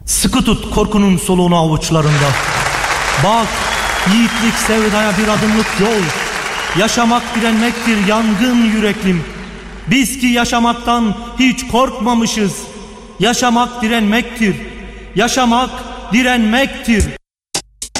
Sıkı tut korkunun soluğunu avuçlarında. Bak, yiğitlik sevdaya bir adımlık yol. Yaşamak direnmektir yangın yüreklim. Biz ki yaşamaktan hiç korkmamışız. Yaşamak direnmektir. Yaşamak direnmektir.